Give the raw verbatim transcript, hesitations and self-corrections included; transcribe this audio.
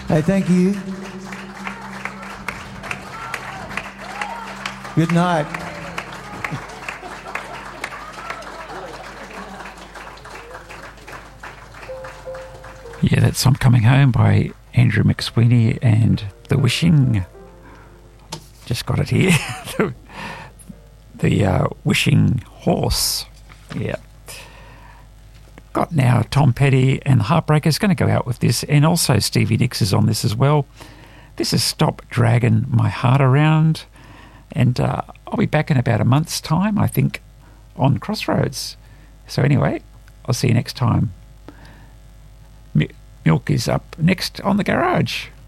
Hey, thank you. Good night. Yeah, that's I'm Coming Home by Andrew McSweeney and The Wishing. Just got it here. the the uh, Wishing Horse. Yeah. Got now Tom Petty and the Heartbreakers going to go out with this, and also Stevie Nicks is on this as well. This is Stop Dragging My Heart Around, and uh, I'll be back in about a month's time, I think, on Crossroads. So anyway, I'll see you next time. Milk is up next on The Garage.